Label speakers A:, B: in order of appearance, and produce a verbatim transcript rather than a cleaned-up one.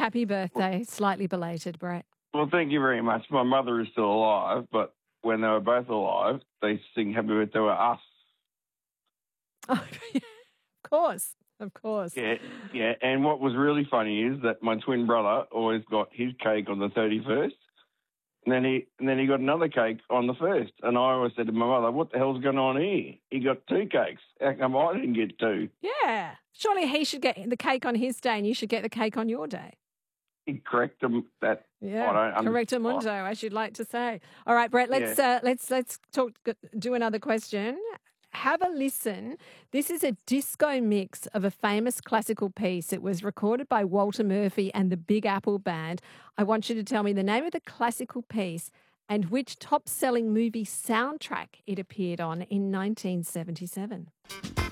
A: happy birthday. Slightly belated, Brett.
B: Well, thank you very much. My mother is still alive, but when they were both alive, they used to sing happy birthday to us.
A: Oh, of course. Of course.
B: Yeah, yeah. And what was really funny is that my twin brother always got his cake on the thirty-first, and then he and then he got another cake on the first. And I always said to my mother, "What the hell's going on here? He got two cakes. How come I didn't get two?"
A: Yeah. Surely he should get the cake on his day and you should get the cake on your day.
B: Correct them that.
A: Yeah, correctamundo, as you'd like to say. All right, Brett. Let's yeah. uh, let's let's talk. Do another question. Have a listen. This is a disco mix of a famous classical piece. It was recorded by Walter Murphy and the Big Apple Band. I want you to tell me the name of the classical piece and which top-selling movie soundtrack it appeared on in nineteen seventy-seven.